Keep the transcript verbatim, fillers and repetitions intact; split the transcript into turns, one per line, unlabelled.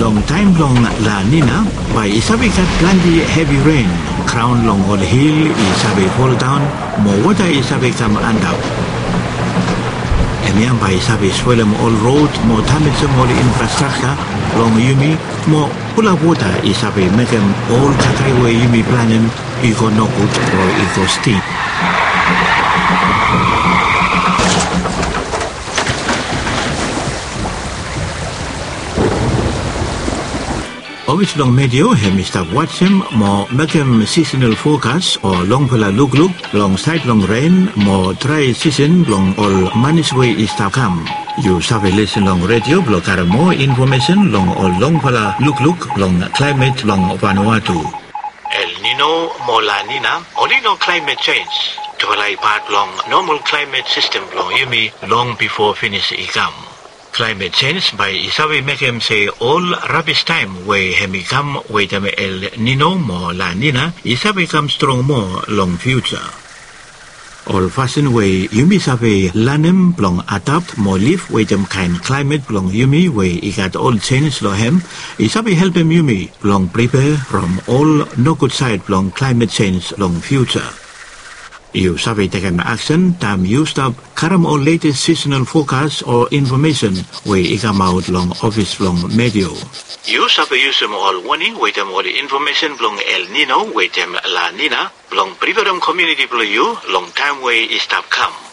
Long time long La Nina, by isabi kat plenty heavy rain. Crown long all hill isabi fall down, more water isabi come andap. Emian by isabi swellem all road, more damage all infrastructure, long yumi, more pula water isabi make them all kakai way yumi planning, ego no good or ego steep. Always long medio hem stop watch him more make him seasonal forecast or long pala look look long side long rain more dry season long all manage way is stop come. You stop listen long radio block out more information long all long pala look look long climate long Vanuatu. El Nino more La Nina only no climate change. To lie part long normal climate system long yumi long before finish ikam. Climate change by isabi make him say all rubbish time way hemi come wait em El Nino more La Nina isabi come strong more long future. All fashion way yumi sabi lanem long adapt more live wait them kind climate long yumi way he got all change lo hem isabi help him yumi long prepare from all no good side long climate change long future. You sabi take an action, time you stop, karam all latest seasonal forecast or information where it come out long office long medio. You sabi use them all warning, wait them all the information long El Nino, wait them La Nina, long prepare them community below you, long time way is stop come.